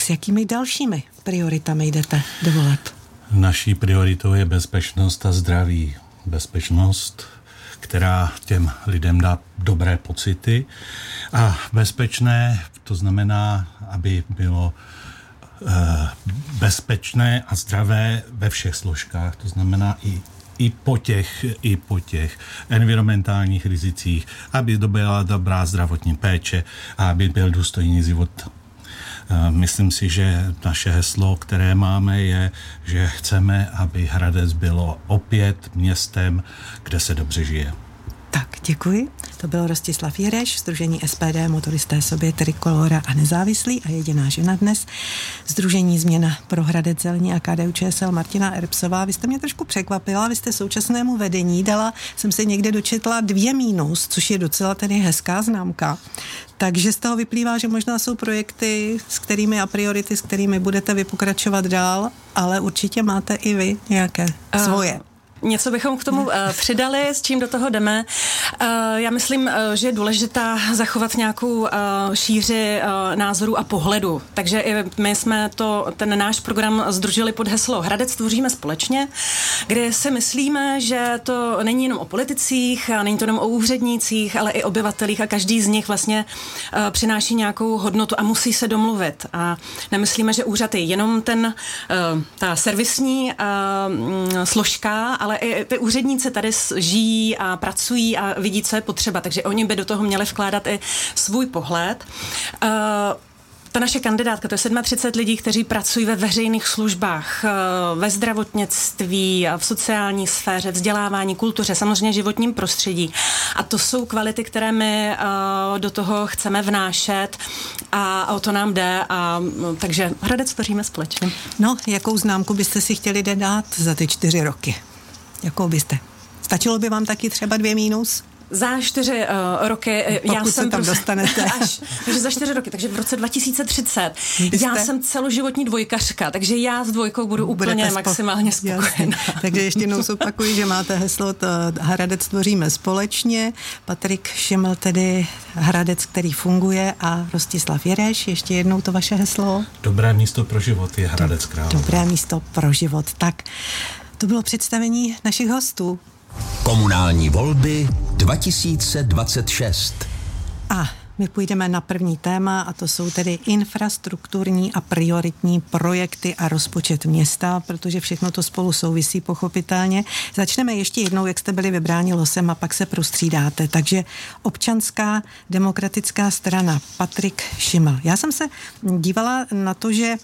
s jakými dalšími prioritami jdete do voleb? Naší prioritou je bezpečnost a zdraví. Bezpečnost, která těm lidem dá dobré pocity. A bezpečné, to znamená, aby bylo bezpečné a zdravé ve všech složkách. To znamená i po těch environmentálních rizicích, aby byla dobrá zdravotní péče a aby byl důstojný život. Myslím si, že naše heslo, které máme, je, že chceme, aby Hradec bylo opět městem, kde se dobře žije. Tak, děkuji. To byl Rostislav Jireš, Sdružení SPD, Motoristé sobě, Trikolora a Nezávislí a jediná žena dnes. Sdružení Změna pro Hradec Zelení a KDU-ČSL Martina Erbsová. Vy jste mě trošku překvapila, vy jste současnému vedení dala, jsem se někde dočetla 2 -, což je docela tedy hezká známka. Takže z toho vyplývá, že možná jsou projekty, s kterými a priority, s kterými budete vy pokračovat dál, ale určitě máte i vy nějaké svoje. Něco bychom k tomu přidali, s čím do toho jdeme. Já myslím, že je důležitá zachovat nějakou šíři názorů a pohledu. Takže i my jsme ten náš program sdružili pod heslo Hradec tvoříme společně, kde si myslíme, že to není jenom o politicích, a není to jenom o úřednících, ale i obyvatelích a každý z nich vlastně přináší nějakou hodnotu a musí se domluvit. A nemyslíme, že úřad je jenom ta servisní složka, ale i ty úředníci tady žijí a pracují a vidí, co je potřeba, takže oni by do toho měli vkládat i svůj pohled. Ta naše kandidátka, to je 37 lidí, kteří pracují ve veřejných službách, ve zdravotnictví, v sociální sféře, vzdělávání, kultuře, samozřejmě životním prostředí. A to jsou kvality, které my do toho chceme vnášet a o to nám jde. Takže Hradec tvoříme společně. No, jakou známku byste si chtěli dát za ty 4 roky? Jakou byste? Stačilo by vám taky třeba 2 -? Za 4 roky, já jsem tam dostanete. Takže za 4 roky, takže v roce 2030. Já jsem celoživotní dvojkařka, takže já s dvojkou budu úplně maximálně spokojená. Takže ještě jednou zopakuji, že máte heslo Hradec tvoříme společně. Patrik Šiml tedy Hradec, který funguje, a Rostislav Jireš, ještě jednou to vaše heslo. Dobré místo pro život je Hradec Králové. Dobré místo pro život. Tak, to bylo představení našich hostů. Komunální volby 2026. A my půjdeme na první téma, a to jsou tedy infrastrukturní a prioritní projekty a rozpočet města, protože všechno to spolu souvisí pochopitelně. Začneme ještě jednou, jak jste byli vybráni losem, a pak se prostřídáte. Takže Občanská demokratická strana, Patrik Šiml. Já jsem se dívala na to, že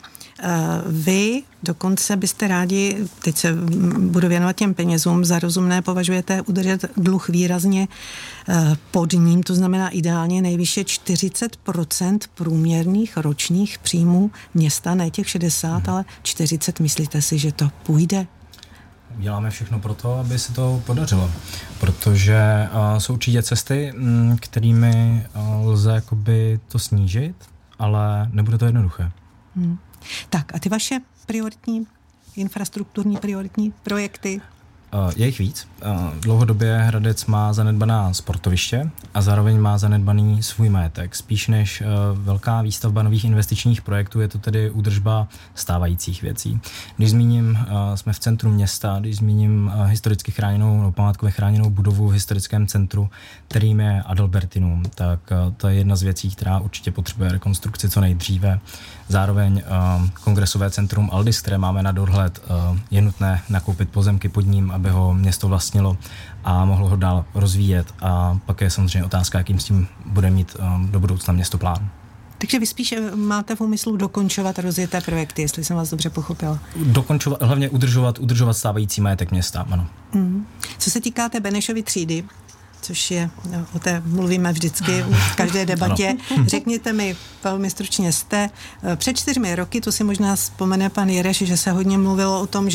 vy dokonce byste rádi, teď se budu věnovat těm penězům, za rozumné považujete udržet dluh výrazně pod ním, to znamená ideálně nejvýše 40% průměrných ročních příjmů města, ne těch 60, ale 40. Myslíte si, že to půjde? Děláme všechno pro to, aby se to podařilo, protože jsou určitě cesty, kterými lze jakoby to snížit, ale nebude to jednoduché. Tak a ty vaše infrastrukturní prioritní projekty? Je jich víc. Dlouhodobě Hradec má zanedbaná sportoviště a zároveň má zanedbaný svůj majetek. Spíš než velká výstavba nových investičních projektů je to tedy údržba stávajících věcí. Když zmíním, jsme v centru města, když zmíním historicky chráněnou, památkově chráněnou budovu v historickém centru, kterým je Adalbertinum, tak to je jedna z věcí, která určitě potřebuje rekonstrukci co nejdříve. Zároveň kongresové centrum Aldis, které máme na dohled, je nutné nakoupit pozemky pod ním, aby ho město vlastnilo a mohlo ho dál rozvíjet. A pak je samozřejmě otázka, jakým s tím bude mít do budoucna město plán. Takže vy spíš máte v úmyslu dokončovat rozjeté projekty, jestli jsem vás dobře pochopila. Dokončovat, hlavně udržovat stávající majetek města, ano. Co se týká té Benešovy třídy, což je, o té mluvíme vždycky v každé debatě. Řekněte mi, velmi stručně, před 4 roky, to si možná vzpomene pan Jireš, že se hodně mluvilo o tom,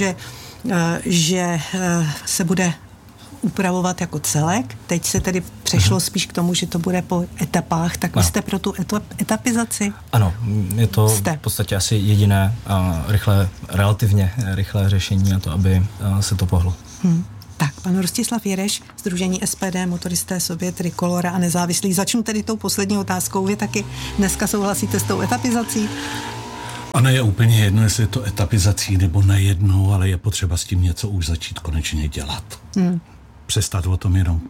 že se bude upravovat jako celek. Teď se tedy přešlo spíš k tomu, že to bude po etapách. Tak vy jste pro tu etapizaci? Ano, je to v podstatě asi jediné relativně rychlé řešení na to, aby se to pohlo. Tak, pan Rostislav Jireš, Sdružení SPD, Motoristé sobě, Trikolora a Nezávislí. Začnu tedy tou poslední otázkou. Vy taky dneska souhlasíte s tou etapizací? Ono je úplně jedno, jestli je to etapizací nebo nejednou, ale je potřeba s tím něco už začít konečně dělat. Přestat o tom jenom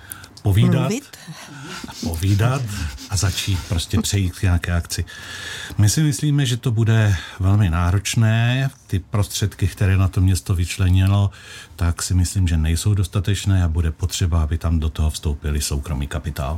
povídat a začít prostě přejít k nějaké akci. My si myslíme, že to bude velmi náročné. Ty prostředky, které na to město vyčlenilo, tak si myslím, že nejsou dostatečné a bude potřeba, aby tam do toho vstoupili soukromý kapitál.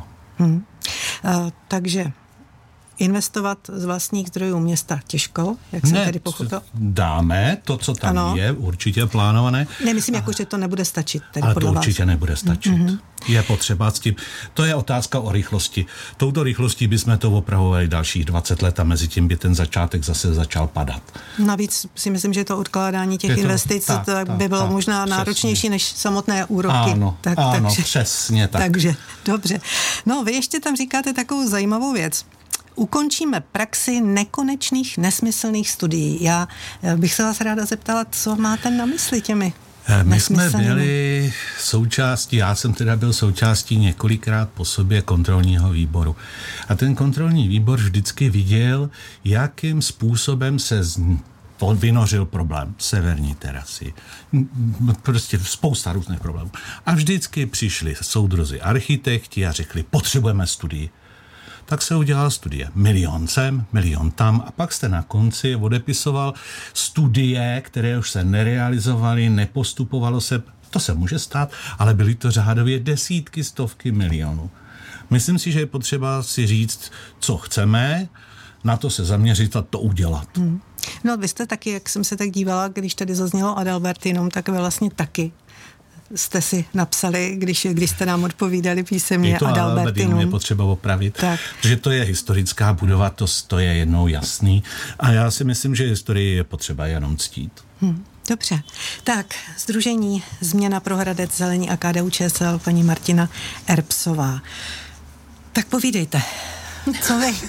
Takže investovat z vlastních zdrojů města těžko, jak jsem tady pochopil? Dáme to, co tam je, určitě plánované. Nemyslím, jako, že to nebude stačit. Ale to určitě nebude stačit. Je potřeba s tím. To je otázka o rychlosti. Touto rychlostí bychom to opravovali dalších 20 let a mezi tím by ten začátek zase začal padat. Navíc si myslím, že to odkládání těch investic by bylo možná náročnější než samotné úroky. Ano, takže, přesně tak. Takže, dobře. No, vy ještě tam říkáte takovou zajímavou věc. Ukončíme praxi nekonečných, nesmyslných studií. Já bych se vás ráda zeptala, co máte na mysli těmi My jsme byli součástí, já jsem teda byl součástí několikrát po sobě kontrolního výboru. A ten kontrolní výbor vždycky viděl, jakým způsobem se vynořil problém severní terasy. Prostě spousta různých problémů. A vždycky přišli soudruzi architekti a řekli, potřebujeme studii. Tak se udělala studie. Milion sem, milion tam a pak jste na konci odepisoval studie, které už se nerealizovaly, nepostupovalo se, to se může stát, ale byly to řádově desítky, stovky milionů. Myslím si, že je potřeba si říct, co chceme, na to se zaměřit a to udělat. No vy jste taky, jak jsem se tak dívala, když tady zaznělo Adalbertinum, tak vy vlastně taky jste si napsali, když jste nám odpovídali písemně Adalbertinum. Je potřeba opravit, protože to je historická budova, to je jednou jasný. A já si myslím, že historii je potřeba jenom ctít. Dobře. Tak, Sdružení Změna pro Hradec, Zelení a KDU-ČSL, paní Martina Erbsová. Tak povídejte. Co vy?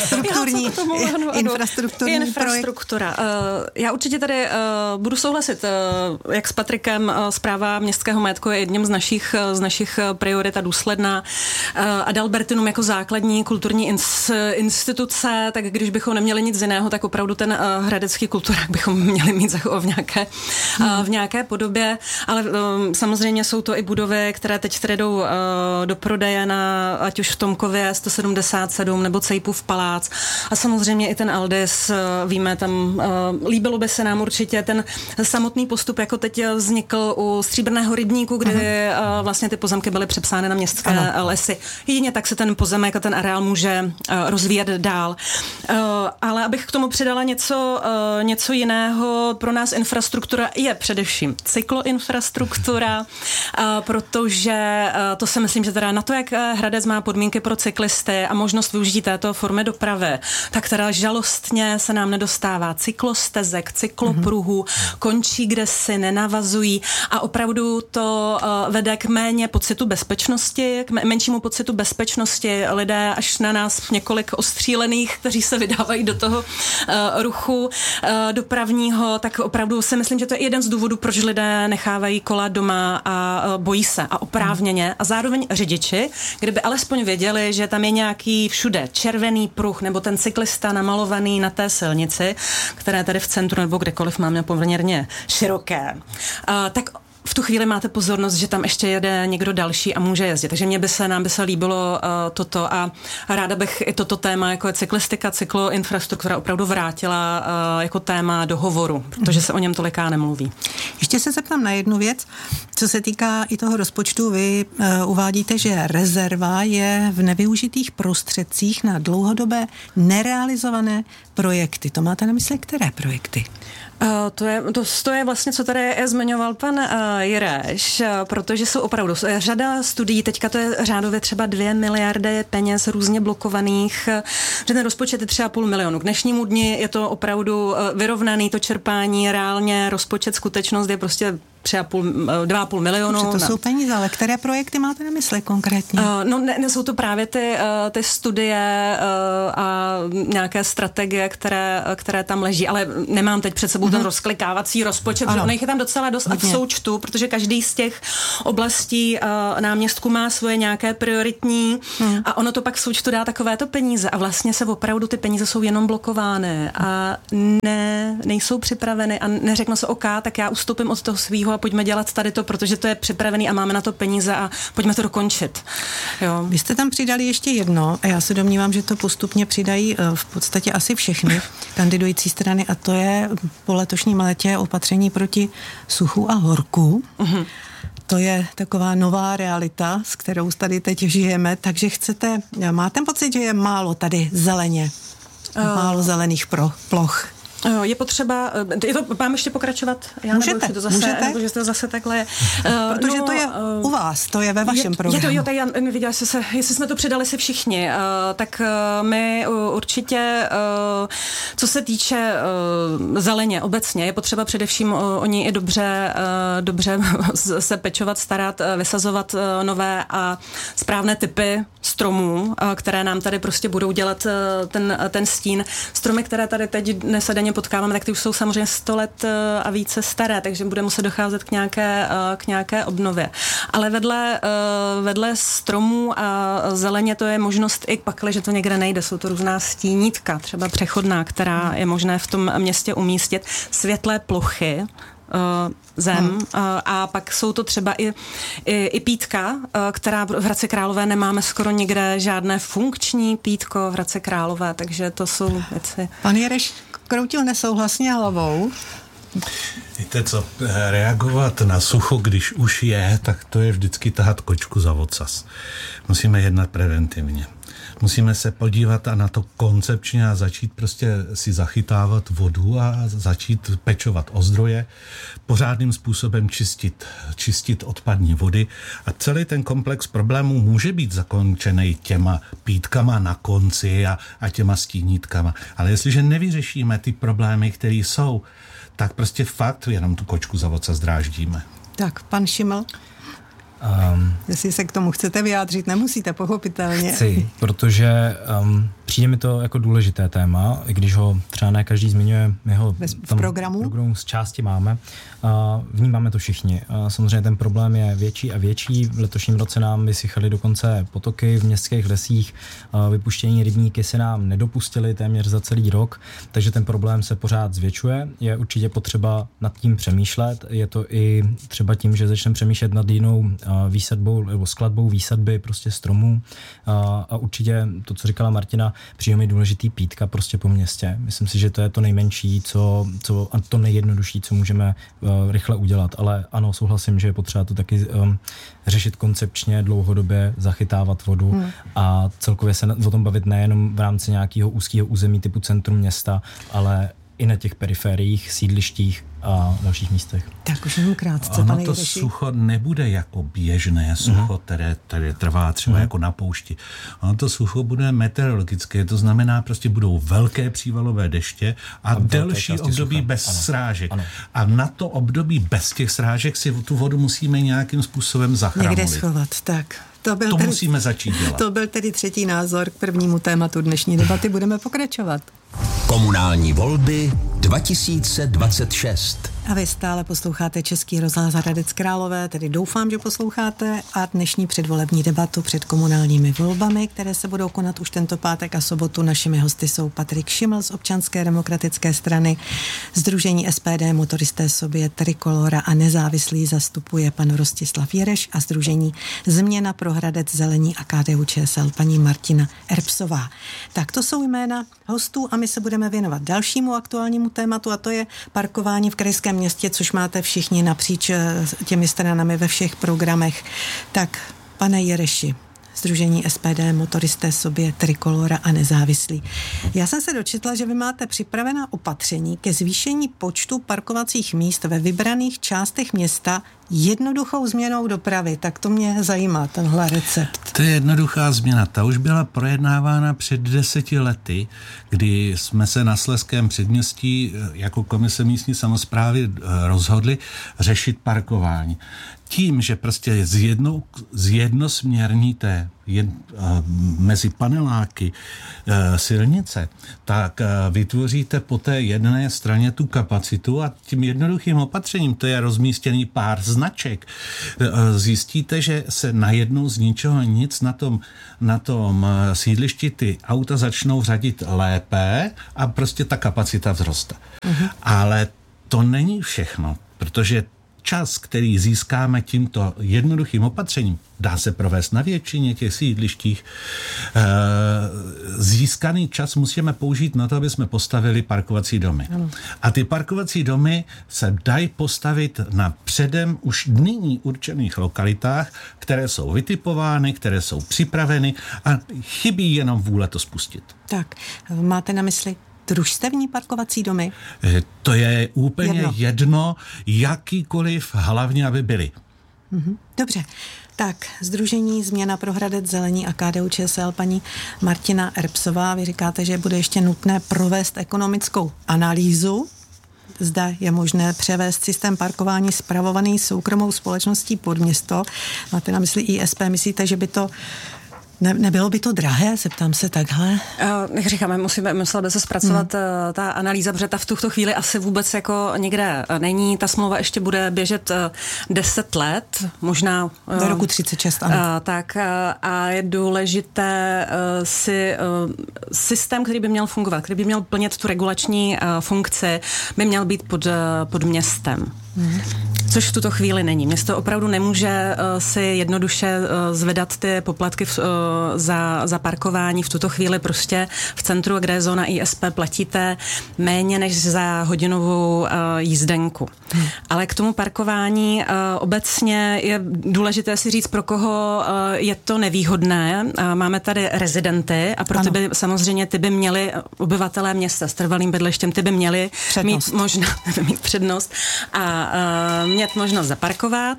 Infrastruktura. Já určitě tady budu souhlasit, jak s Patrikem, správa městského majetku je jedním z našich priorit a důsledná. Adalbertinum jako základní kulturní instituce, tak když bychom neměli nic jiného, tak opravdu ten hradecký kulturák bychom měli mít v nějaké podobě, ale samozřejmě jsou to i budovy, které teď tedy jdou do prodeje ať už v Tomkově 177 nebo Cejpův palác a samozřejmě i ten Aldis, víme tam, líbilo by se nám určitě ten samotný postup, jako teď vznikl u Stříbrného rybníku, kdy vlastně ty pozemky byly přepsány na městské lesy. Jedině tak se ten pozemek a ten areál může rozvíjet dál. Ale abych k tomu přidala něco jiného, pro nás infrastruktura je především cykloinfrastruktura, protože to si myslím, že teda na to, jak Hradec má podmínky pro cyklisty a možnost využití této formy dopravy, tak teda žalostně se nám nedostává cyklostezek, cyklopruhů, končí kde si, nenavazují a opravdu to vede k k menšímu pocitu bezpečnosti. Lidé až na nás několik ostřílených, kteří se vydávají do toho ruchu dopravního, tak opravdu si myslím, že to je jeden z důvodů, proč lidé nechávají kola doma a bojí se a oprávněně. A zároveň řidiči, kdyby alespoň věděli, že tam je nějaký všude červený pruh nebo ten cyklista namalovaný na té silnici, které tady v centru nebo kdekoliv máme poměrně široké, tak v tu chvíli máte pozornost, že tam ještě jede někdo další a může jezdit. Takže nám by se líbilo toto a ráda bych i toto téma, jako je cyklistika, cykloinfrastruktura, opravdu vrátila jako téma do hovoru, protože se o něm toliká nemluví. Ještě se zeptám na jednu věc, co se týká i toho rozpočtu. Vy uvádíte, že rezerva je v nevyužitých prostředcích na dlouhodobé nerealizované projekty. To máte na mysli které projekty? To je vlastně, co tady zmiňoval pan Jireš, protože jsou opravdu řada studií, teďka to je řádově třeba 2 miliardy peněz různě blokovaných, že ten rozpočet je třeba 500 000. K dnešnímu dni je to opravdu vyrovnaný, to čerpání, reálně rozpočet, skutečnost je prostě 2,5 milionu. To jsou peníze, ale které projekty máte na mysli konkrétně? Ne, jsou to právě ty studie a nějaké strategie, které tam leží, ale nemám teď před sebou ten rozklikávací rozpočet, protože ono jich je tam docela dost a v součtu, protože každý z těch oblastí náměstků má svoje nějaké prioritní a ono to pak v součtu dá takovéto peníze a vlastně se opravdu ty peníze jsou jenom blokovány a nejsou připraveny a neřekne se OK, tak já ustupím od toho svýho a pojďme dělat tady to, protože to je připravený a máme na to peníze a pojďme to dokončit. Jo. Vy jste tam přidali ještě jedno a já se domnívám, že to postupně přidají v podstatě asi všechny kandidující strany a to je po letošním létě opatření proti suchu a horku. To je taková nová realita, s kterou tady teď žijeme, takže máte pocit, že je málo tady zeleně, málo zelených ploch? Je potřeba, mám ještě pokračovat? Můžete. Nebo že to zase takhle je. Protože to je u vás, to je ve vašem programu. Já neviděla, jestli jsme to přidali si všichni, tak my určitě, co se týče zeleně obecně, je potřeba především o ní i dobře se pečovat, starat, vysazovat nové a správné typy stromů, které nám tady prostě budou dělat ten stín. Stromy, které tady teď dnes a denně potkáváme, tak ty už jsou samozřejmě 100 let a více staré, takže bude muset docházet k nějaké obnově. Ale vedle stromů a zeleně to je možnost i pakli, že to někde nejde. Jsou to různá stínítka, třeba přechodná, která je možné v tom městě umístit. Světlé plochy, zem a pak jsou to třeba i pítka, která v Hradci Králové nemáme skoro nikde žádné funkční pítko v Hradci Králové, takže to jsou věci. Pan Jereš kroutil nesouhlasně hlavou. Víte co, reagovat na sucho, když už je, tak to je vždycky tahat kočku za ocas. Musíme jednat preventivně. Musíme se podívat a na to koncepčně a začít prostě si zachytávat vodu a začít pečovat o zdroje, pořádným způsobem čistit odpadní vody a celý ten komplex problémů může být zakončený těma pítkama na konci a těma stínítkama. Ale jestliže nevyřešíme ty problémy, které jsou, tak prostě fakt jenom tu kočku za ocas dráždíme. Tak, pan Šiml? Jestli se k tomu chcete vyjádřit, nemusíte, pochopitelně. Chci, protože přijde mi to jako důležité téma, i když ho třeba ne každý zmiňuje, my ho v programu z části máme. Vnímáme to všichni. Samozřejmě ten problém je větší a větší. V letošním roce nám vysychaly dokonce potoky v městských lesích, vypuštění rybníky se nám nedopustili téměř za celý rok, takže ten problém se pořád zvětšuje. Je určitě potřeba nad tím přemýšlet. Je to i třeba tím, že začneme přemýšlet nad jinou výsadbou nebo skladbou výsadby prostě stromů a určitě to, co říkala Martina, přijde mi důležitý pítka prostě po městě. Myslím si, že to je to nejmenší, a to nejjednodušší, co můžeme rychle udělat, ale ano, souhlasím, že je potřeba to taky řešit koncepčně, dlouhodobě, zachytávat vodu a celkově se o tom bavit nejenom v rámci nějakého úzkého území typu centrum města, ale i na těch perifériích, sídlištích a dalších místech. Tak už jenom krátce, ono pane to Jireši. Sucho nebude jako běžné sucho, které trvá třeba jako na poušti. Ono to sucho bude meteorologické, to znamená prostě budou velké přívalové deště a delší období bez srážek. Ano. A na to období bez těch srážek si tu vodu musíme nějakým způsobem zachramolit. Někde schovat, tak. To musíme začít dělat. To byl tedy třetí názor k prvnímu tématu dnešní debaty. Budeme pokračovat. Komunální volby 2026. A vy stále posloucháte Český rozhlas Hradec Králové, tedy doufám, že posloucháte a dnešní předvolební debatu před komunálními volbami, které se budou konat už tento pátek a sobotu. Našimi hosty jsou Patrik Šiml z Občanské demokratické strany, Sdružení SPD Motoristé sobě Trikolora a nezávislý zastupuje pan Rostislav Jereš a Sdružení Změna pro Hradec Zelení a KDU-ČSL paní Martina Erbsová. Tak to jsou jména hostů a my se budeme věnovat dalšímu aktuálnímu tématu a to je parkování v krajském městě, což máte všichni napříč těmi stranami ve všech programech. Tak, pane Jereši, Sdružení SPD, Motoristé sobě, Trikolora a Nezávislí. Já jsem se dočetla, že vy máte připravená opatření ke zvýšení počtu parkovacích míst ve vybraných částech města jednoduchou změnou dopravy. Tak to mě zajímá, tenhle recept. To je jednoduchá změna. Ta už byla projednávána před 10 lety, kdy jsme se na Slezském předměstí jako Komise místní samosprávy rozhodli řešit parkování. Tím, že prostě zjednosměrníte mezi paneláky silnice, tak vytvoříte po té jedné straně tu kapacitu a tím jednoduchým opatřením, to je rozmístěný pár značek, zjistíte, že se najednou z ničeho nic na tom sídlišti ty auta začnou řadit lépe a prostě ta kapacita vzroste. Ale to není všechno, protože čas, který získáme tímto jednoduchým opatřením, dá se provést na většině těch sídlištích. Získaný čas musíme použít na to, aby jsme postavili parkovací domy. A ty parkovací domy se dají postavit na předem už nyní určených lokalitách, které jsou vytipovány, které jsou připraveny a chybí jenom vůle to spustit. Tak, máte na mysli družstevní parkovací domy? To je úplně jedno jakýkoliv, hlavně, aby byly. Dobře. Tak, Sdružení Změna pro Hradec Zelení a KDU-ČSL, paní Martina Erbsová, vy říkáte, že bude ještě nutné provést ekonomickou analýzu. Zda je možné převést systém parkování spravovaný soukromou společností pod město. Máte na mysli ISP, myslíte, že by to nebylo by to drahé? Zeptám se takhle. Jak říkáme, musela by se zpracovat ta analýza, protože ta v tuto chvíli asi vůbec jako někde není. Ta smlouva ještě bude běžet 10 let, možná do roku 36, ano. Tak a je důležité si systém, který by měl fungovat, který by měl plnit tu regulační funkci, by měl být pod městem. Což v tuto chvíli není. Město opravdu nemůže si jednoduše zvedat ty poplatky za parkování. V tuto chvíli prostě v centru, kde je zóna ISP, platíte méně než za hodinovou jízdenku. Ale k tomu parkování obecně je důležité si říct, pro koho je to nevýhodné. Máme tady rezidenty a pro ty by samozřejmě ty by měli obyvatelé města s trvalým bydlištěm, ty by měli mít přednost a mít možnost zaparkovat.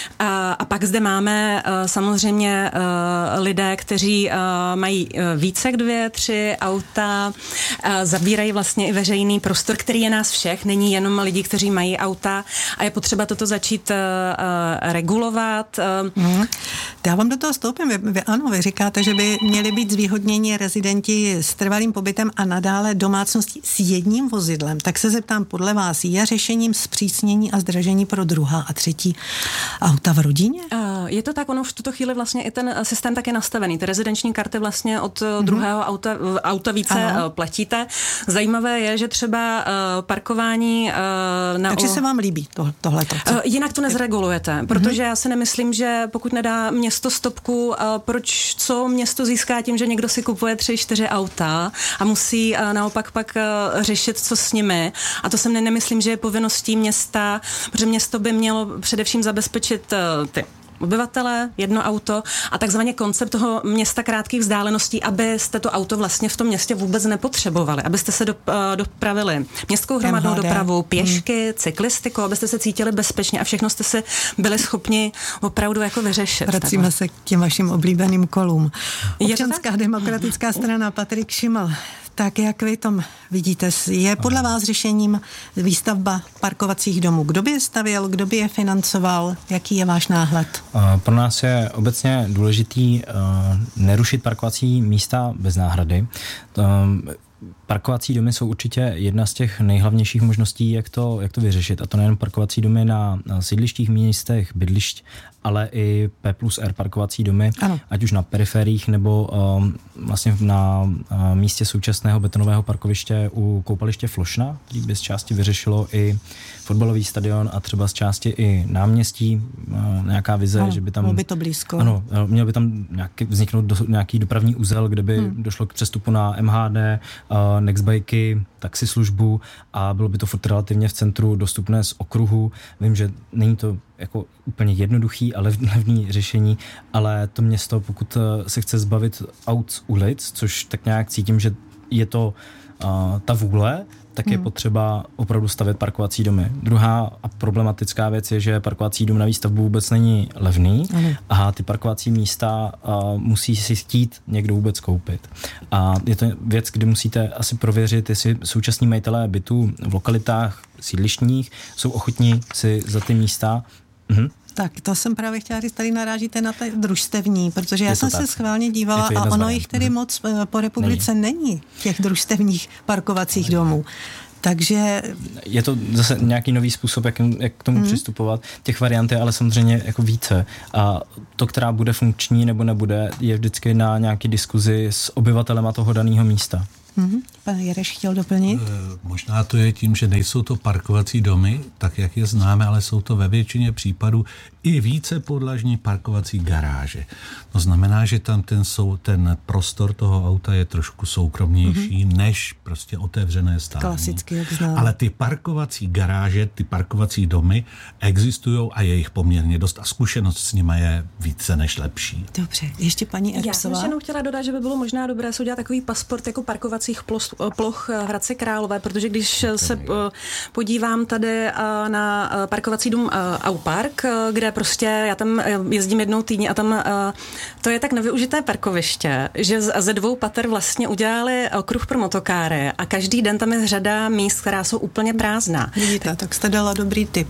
A pak zde máme samozřejmě lidé, kteří mají více jak 2, 3 auta, zabírají vlastně i veřejný prostor, který je nás všech, není jenom lidí, kteří mají auta a je potřeba toto začít regulovat. Já vám do toho vstoupím. Vy říkáte, že by měli být zvýhodněni rezidenti s trvalým pobytem a nadále domácnosti s jedním vozidlem. Tak se zeptám, podle vás je řešením zpřísnění a zdražení pro druhá a třetí auta v rodině? Je to tak, ono v tuto chvíli vlastně i ten systém tak je nastavený. Ty rezidenční karty vlastně od druhého auta více platíte. Zajímavé je, že třeba parkování Takže se vám líbí tohleto? Jinak to nezregulujete, protože já si nemyslím, že pokud nedá město stopku, co město získá tím, že někdo si kupuje 3, 4 auta a musí naopak pak řešit, co s nimi. A to jsem nemyslím, že je povinností města, protože město by mělo především zabezpečit ty obyvatele, jedno auto a takzvaně koncept toho města krátkých vzdáleností, abyste to auto vlastně v tom městě vůbec nepotřebovali, abyste se dopravili městskou hromadnou dopravou, pěšky, cyklistikou, abyste se cítili bezpečně a všechno jste si byli schopni opravdu jako vyřešit. Vracíme se k těm vašim oblíbeným kolům. Občanská demokratická strana, Patrik Šiml. Tak jak vy tom vidíte, je podle vás řešením výstavba parkovacích domů? Kdo by je stavěl, kdo by je financoval? Jaký je váš náhled? Pro nás je obecně důležitý nerušit parkovací místa bez náhrady. Parkovací domy jsou určitě jedna z těch nejhlavnějších možností, jak to vyřešit. A to nejen parkovací domy na sídlištích, místech, bydlišť, ale i P+R parkovací domy, ať už na periferiích nebo vlastně na místě současného betonového parkoviště u koupaliště Flošna, který by z části vyřešilo i fotbalový stadion a třeba z části i náměstí, nějaká vize, že by tam... Bylo by to blízko. Ano, měl by tam vzniknout nějaký dopravní uzel, kde by došlo k přestupu na MHD, Nextbajky, taxislužbu a bylo by to furt relativně v centru dostupné z okruhu. Vím, že není to jako úplně jednoduchý a levný řešení, ale to město, pokud se chce zbavit aut z ulic, což tak nějak cítím, že je to ta vůle, tak je potřeba opravdu stavět parkovací domy. Druhá a problematická věc je, že parkovací dům na výstavbu vůbec není levný a ty parkovací místa musí si chtít někdo vůbec koupit. A je to věc, kdy musíte asi prověřit, jestli současní majitelé bytů v lokalitách sídlištních jsou ochotní si za ty místa Tak, to jsem právě chtěla říct, tady narážíte na té družstevní, protože já jsem se schválně dívala a ono jich tedy moc po republice není těch družstevních parkovacích domů. Takže je to zase nějaký nový způsob, jak k tomu přistupovat. Těch variant je ale samozřejmě jako více. A to, která bude funkční nebo nebude, je vždycky na nějaký diskuzi s obyvatelema toho daného místa. Pan Jireš chtěl doplnit? Možná to je tím, že nejsou to parkovací domy, tak jak je známe, ale jsou to ve většině případů i více podlažní parkovací garáže. To znamená, že tam ten prostor toho auta je trošku soukromnější než prostě otevřené stání. Klasicky, jak znám. Ale ty parkovací garáže, ty parkovací domy existují a je jich poměrně dost a zkušenost s nimi je více než lepší. Dobře, ještě paní Erbsová. Já jsem ještě jenom chtěla dodat, že by bylo možná dobré si udělat takový pasport jako parkovacích ploch Hradce Králové, protože když se podívám tady na parkovací dům Aupark, kde prostě já tam jezdím jednou týdně a tam to je tak nevyužité parkoviště, že ze 2 pater vlastně udělali okruh pro motokáry a každý den tam je řada míst, která jsou úplně prázdná. Vidíte, tak jste dala dobrý tip.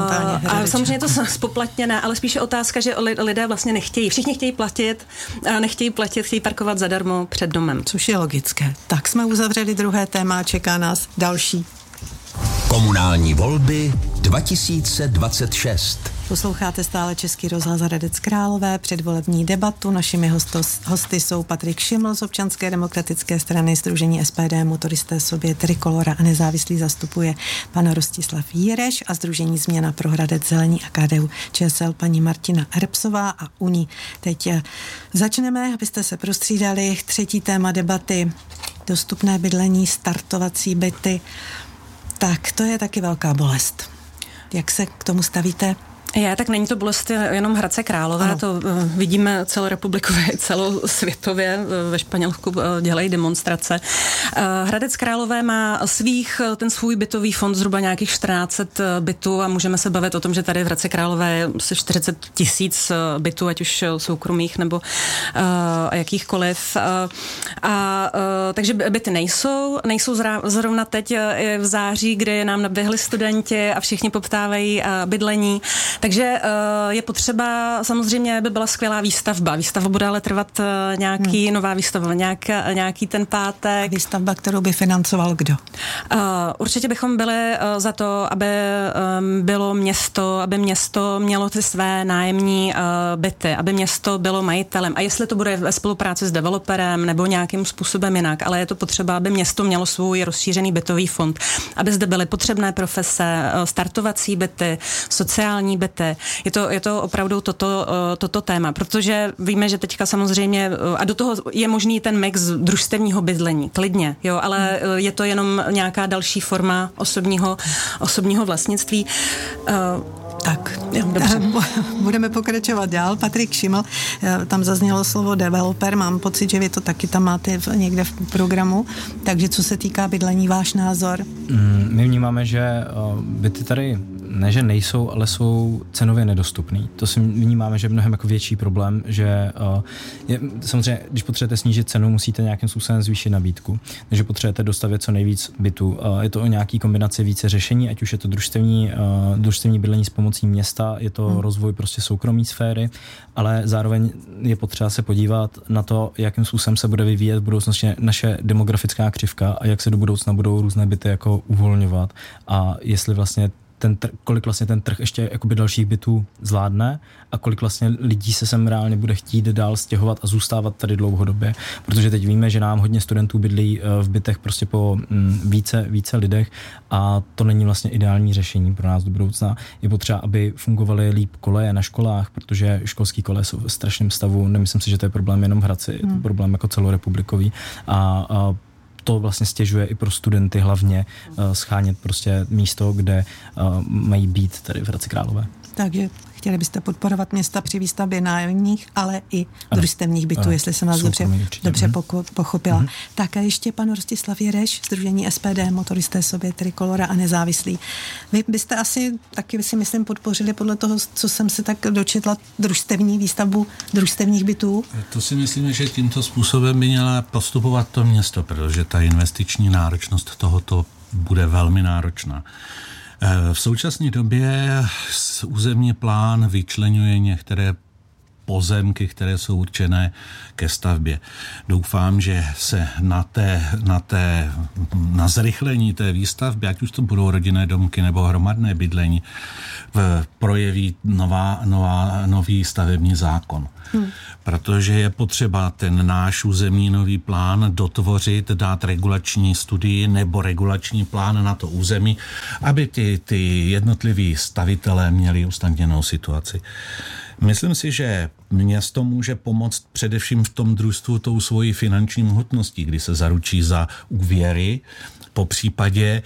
A samozřejmě je to spoplatněné, ale spíše otázka, že lidé vlastně nechtějí. Všichni chtějí platit, chtějí parkovat zadarmo před domem. Což je logické. Tak jsme uzavřeli druhé téma, čeká nás další. Komunální volby 2026. Posloucháte stále Český rozhlas Hradec Králové, předvolební debatu. Našimi hosty jsou Patrik Šiml z Občanské demokratické strany, sdružení SPD, Motoristé sobě, Trikolora a nezávislý zastupuje pan Rostislav Jireš a sdružení Změna pro Hradec Zelení a KDU ČSL paní Martina Erbsová a u ní teď začneme, abyste se prostřídali. Třetí téma debaty, dostupné bydlení, startovací byty. Tak to je taky velká bolest. Jak se k tomu stavíte? Tak není to bolest jenom Hradce Králové, to vidíme celorepublikově i celosvětově, ve Španělsku dělají demonstrace. Hradec Králové má ten svůj bytový fond zhruba nějakých 1400 bytů a můžeme se bavit o tom, že tady v Hradci Králové je asi 40 000 bytů, ať už soukromých nebo jakýchkoliv. Takže byty nejsou zrovna teď v září, kdy nám naběhli studenti a všichni poptávají bydlení. Takže je potřeba, samozřejmě by byla skvělá výstavba. Výstavba bude ale trvat nová výstavba, nějaký ten pátek. Výstavba, kterou by financoval kdo? Určitě bychom byli za to, aby město mělo ty své nájemní byty, aby město bylo majitelem. A jestli to bude ve spolupráci s developerem nebo nějakým způsobem jinak, ale je to potřeba, aby město mělo svůj rozšířený bytový fond, aby zde byly potřebné profese, startovací byty, sociální byty. Je to opravdu toto téma, protože víme, že teďka samozřejmě, a do toho je možný ten mix družstevního bydlení, klidně, jo, ale je to jenom nějaká další forma osobního vlastnictví. Tak, budeme pokračovat dál. Patrik Šiml, tam zaznělo slovo developer, mám pocit, že vy to taky tam máte někde v programu, takže co se týká bydlení, váš názor? My vnímáme, že byty tady ne, že nejsou, ale jsou cenově nedostupný. To si vnímáme, že je mnohem jako větší problém, že samozřejmě, když potřebujete snížit cenu, musíte nějakým způsobem zvýšit nabídku. Takže potřebujete dostavět co nejvíc bytů. Je to o nějaký kombinaci více řešení, ať už je to družstevní bydlení s pomocí města, je to rozvoj prostě soukromé sféry, ale zároveň je potřeba se podívat na to, jakým způsobem se bude vyvíjet v budoucnosti naše demografická křivka a jak se do budoucna budou různé byty jako uvolňovat a jestli vlastně kolik vlastně ten trh ještě jakoby dalších bytů zvládne a kolik vlastně lidí se sem reálně bude chtít dál stěhovat a zůstávat tady dlouhodobě. Protože teď víme, že nám hodně studentů bydlí v bytech prostě po více lidech a to není vlastně ideální řešení pro nás do budoucna. Je potřeba, aby fungovaly líp koleje na školách, protože školský koleje jsou v strašném stavu. Nemyslím si, že to je problém jenom v Hradci, je to problém jako celorepublikový a to vlastně stěžuje i pro studenty hlavně schánět prostě místo, kde mají být tady v Hradci Králové. Takže chtěli byste podporovat města při výstavbě nájemních, ale i družstevních bytů, jestli jsem vás dobře pochopila. Tak a ještě pan Rostislav Jereš, Sdružení SPD, motoristé sobě, Trikolora a nezávislí. Vy byste asi taky, si myslím, podpořili podle toho, co jsem se tak dočetla, výstavbu družstevních bytů? To si myslím, že tímto způsobem by měla postupovat to město, protože ta investiční náročnost tohoto bude velmi náročná. V současné době územní plán vyčleňuje některé pozemky, které jsou určené ke stavbě. Doufám, že se na zrychlení té výstavby, ať už to budou rodinné domky nebo hromadné bydlení, projeví nový stavební zákon. Protože je potřeba ten náš územní nový plán dotvořit, dát regulační studii nebo regulační plán na to území, aby ty jednotliví stavitelé měli usnadněnou situaci. Myslím si, že město může pomoct především v tom družstvu tou svojí finanční hmotností, kdy se zaručí za úvěry, po případě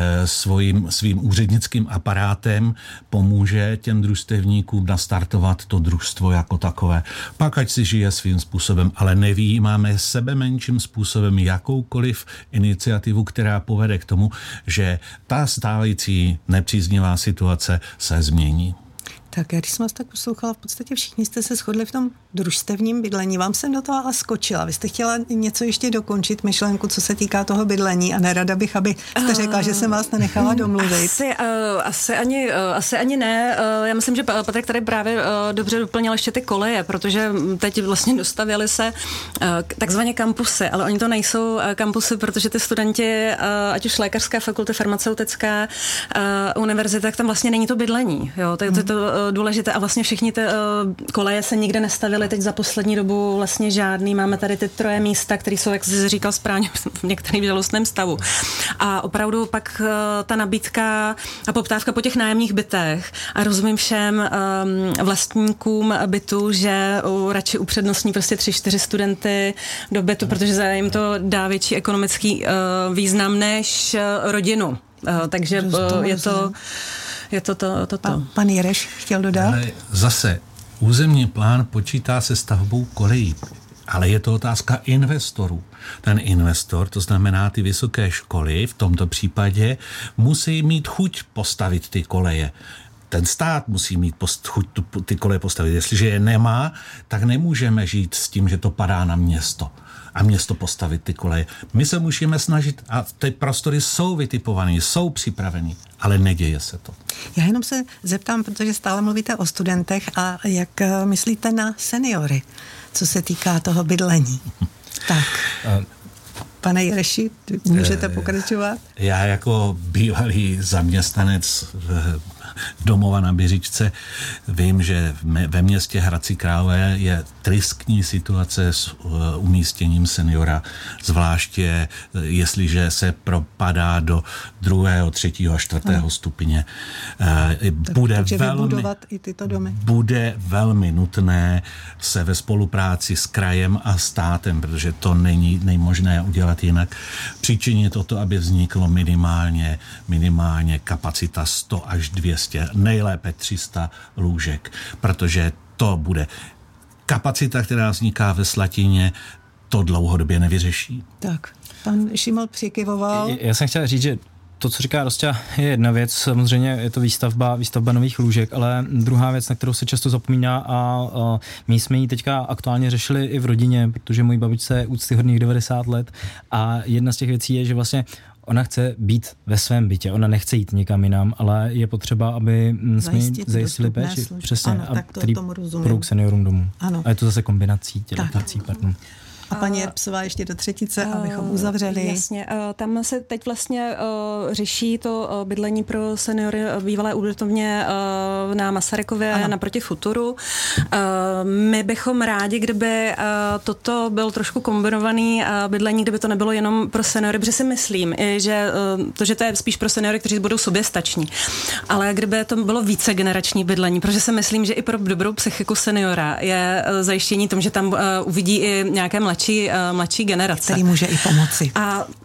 svým úřednickým aparátem pomůže těm družstevníkům nastartovat to družstvo jako takové. Pak ať si žije svým způsobem, ale nevyjímáme sebemenším způsobem jakoukoliv iniciativu, která povede k tomu, že ta stávající nepříznivá situace se změní. Tak já když jsem vás tak poslouchala, v podstatě všichni jste se shodli v tom družstevním bydlení. Vám jsem do toho ale skočila. Vy jste chtěla něco ještě dokončit, myšlenku, co se týká toho bydlení, a nerada bych, aby jste řekla, že jsem vás nenechala domluvit. Asi ani ne. Já myslím, že Patrik tady právě dobře doplnil ještě ty koleje, protože teď vlastně dostavěly se takzvaně kampusy, ale oni to nejsou kampusy, protože ty studenti, ať už lékařská fakulty, farmaceutická univerzita, tak tam vlastně není to bydlení. Jo? To je to důležité a vlastně všichni ty koleje se nikde nestavily teď za poslední dobu vlastně žádný. Máme tady ty 3 místa, které jsou, jak jsi říkal správně, v některém žalostném stavu. A opravdu pak ta nabídka a poptávka po těch nájemních bytech a rozumím všem vlastníkům bytu, že radši upřednostní prostě 3-4 studenty do bytu, protože jim to dá větší ekonomický význam než rodinu. Takže je to. Pan Jereš chtěl dodat? Ale zase územní plán počítá se stavbou kolejí, ale je to otázka investorů. Ten investor, to znamená ty vysoké školy, v tomto případě musí mít chuť postavit ty koleje. Ten stát musí mít chuť ty koleje postavit. Jestliže je nemá, tak nemůžeme žít s tím, že to padá na město a město postavit ty koleje. My se musíme snažit a ty prostory jsou vytipované, jsou připraveny, ale neděje se to. Já jenom se zeptám, protože stále mluvíte o studentech, a jak myslíte na seniory, co se týká toho bydlení? Tak, pane Jereši, můžete pokračovat? Já jako bývalý zaměstnanec domova na Běžičce vím, že ve městě Hradci Králové je tristní situace s umístěním seniora, zvláště jestliže se propadá do 2., 3. a 4. stupně. Bude velmi nutné se ve spolupráci s krajem a státem, protože to není možné udělat jinak, přičinit toto, aby vzniklo minimálně kapacita 100 až 200, nejlépe 300 lůžek, protože to bude kapacita, která vzniká ve Slatině, to dlouhodobě nevyřeší. Tak, pan Šiml přikyvoval. Já jsem chtěl říct, že to, co říká Rosťa, je jedna věc, samozřejmě je to výstavba nových lůžek, ale druhá věc, na kterou se často zapomíná, a my jsme ji teďka aktuálně řešili i v rodině, protože mojí babičce je úctyhodných 90 let, a jedna z těch věcí je, že vlastně ona chce být ve svém bytě, ona nechce jít někam jinam, ale je potřeba, aby jsme zajistili péči. Přesně, ano, a který půjdou k seniorům domů. Ano. A je to zase kombinací těchto pardon. A paní Erbsová ještě do třetice, abychom uzavřeli. Jasně, tam se teď vlastně řeší to bydlení pro seniory bývalé ubytovně na Masarykově naproti Futuru. My bychom rádi, kdyby toto byl trošku kombinovaný bydlení, kdyby to nebylo jenom pro seniory, protože si myslím, že to je spíš pro seniory, kteří budou soběstační. Ale kdyby to bylo více generační bydlení, protože si myslím, že i pro dobrou psychiku seniora je zajištění tomu, že tam uvidí i nějaké mladší generace. Který může i pomoci. A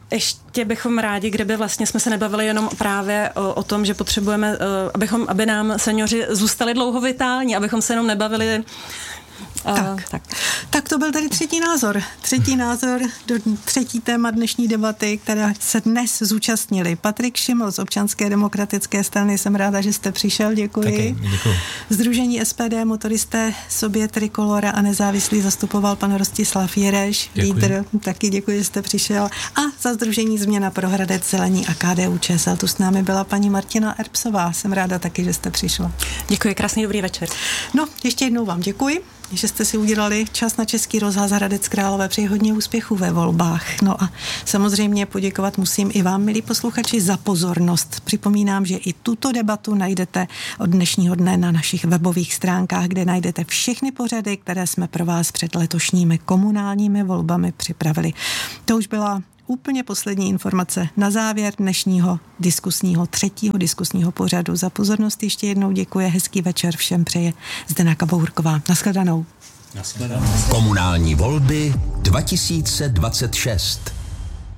ještě bychom rádi, kdyby vlastně jsme se nebavili jenom právě o tom, že potřebujeme, aby nám seniori zůstali dlouho vitální, abychom se jenom nebavili. Tak to byl tady třetí názor. Třetí téma dnešní debaty, která se dnes zúčastnili. Patrik Šiml z Občanské demokratické strany. Jsem ráda, že jste přišel. Děkuji. Děkuji. Sdružení SPD, motoristé, sobě Trikolora a nezávislý zastupoval pan Rostislav Jireš, lídr. Taky děkuji, že jste přišel. A za Sdružení Změna pro Hradec, Zelení a KDU-ČSL tu s námi byla paní Martina Erbsová. Jsem ráda taky, že jste přišla. Děkuji, krásný dobrý večer. No, ještě jednou vám děkuji, že jste si udělali čas na Český rozhlas Hradec Králové. Přeji hodně úspěchů ve volbách. No a samozřejmě poděkovat musím i vám, milí posluchači, za pozornost. Připomínám, že i tuto debatu najdete od dnešního dne na našich webových stránkách, kde najdete všechny pořady, které jsme pro vás před letošními komunálními volbami připravili. To už byla úplně poslední informace na závěr dnešního třetího diskusního pořadu. Za pozornost ještě jednou děkuji, hezký večer všem přeje Zdena Kabourková. Nashledanou. Komunální volby 2026.